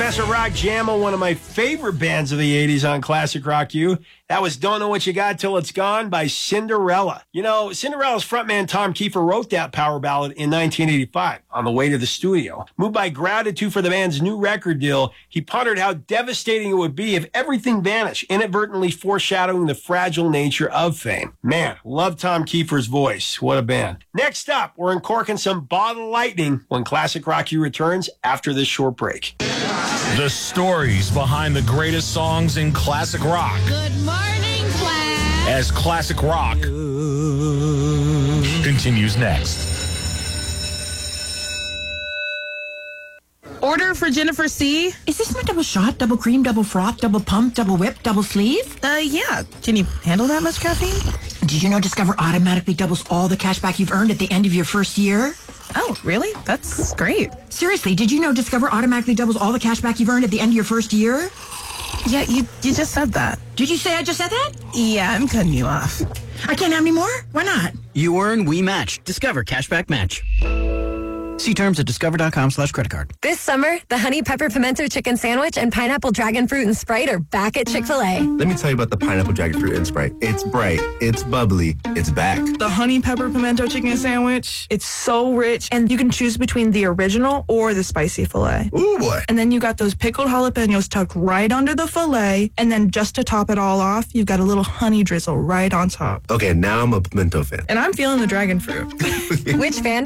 Professor Rock Jam on one of my favorite bands of the 80s on Classic Rock U. That was Don't Know What You Got Till It's Gone by Cinderella. You know, Cinderella's frontman Tom Kiefer wrote that power ballad in 1985 on the way to the studio. Moved by gratitude for the band's new record deal, he pondered how devastating it would be if everything vanished, inadvertently foreshadowing the fragile nature of fame. Man, love Tom Kiefer's voice. What a band. Next up, we're uncorking some Bottle Lightning when Classic Rock U returns after this short break. The stories behind the greatest songs in classic rock. Good morning, class. As Classic Rock continues next. Order for Jennifer C. Is this my double shot, double cream, double froth, double pump, double whip, double sleeve? Yeah. Can you handle that much caffeine? Did you know Discover automatically doubles all the cash back you've earned at the end of your first year? Oh, really? That's great. Seriously, did you know Discover automatically doubles all the cash back you've earned at the end of your first year? Yeah, you just said that. Did you say I just said that? Yeah, I'm cutting you off. I can't have any more? Why not? You earn, we match. Discover Cashback Match. See terms at discover.com/creditcard. This summer, the Honey Pepper Pimento Chicken Sandwich and Pineapple Dragon Fruit and Sprite are back at Chick-fil-A. Let me tell you about the Pineapple Dragon Fruit and Sprite. It's bright, it's bubbly, it's back. The Honey Pepper Pimento Chicken Sandwich, it's so rich, and you can choose between the original or the spicy filet. Ooh, boy. And then you got those pickled jalapenos tucked right under the filet, and then just to top it all off, you've got a little honey drizzle right on top. Okay, now I'm a pimento fan. And I'm feeling the dragon fruit. Which fan